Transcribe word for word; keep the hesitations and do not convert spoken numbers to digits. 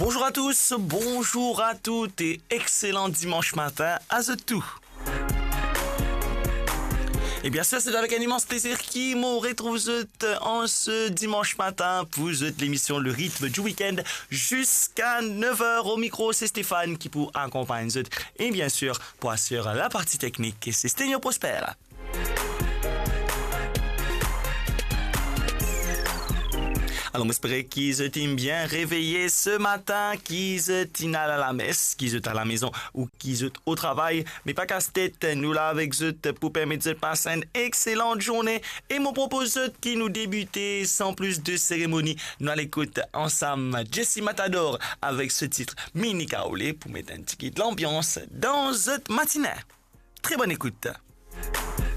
Bonjour à tous, bonjour à toutes et excellent dimanche matin à The Tout. Et bien sûr, c'est avec un immense plaisir qui me retrouve en ce dimanche matin pour l'émission Le rythme du week-end jusqu'à neuf heures. Au micro, c'est Stéphane qui vous accompagne. Et bien sûr, pour assurer la partie technique, c'est Sténio Prosper. Alors, j'espère qu'ils étaient bien réveillés ce matin, qu'ils étaient à la messe, qu'ils étaient à la maison ou qu'ils étaient au travail. Mais pas casse-tête, nous là avec eux pour permettre de passer une excellente journée. Et mon propose qui nous débuter sans plus de cérémonie. Nous allons écouter ensemble Jesse Matador avec ce titre Mini Kaolé pour mettre un petit peu de l'ambiance dans cette matinée. Très bonne écoute.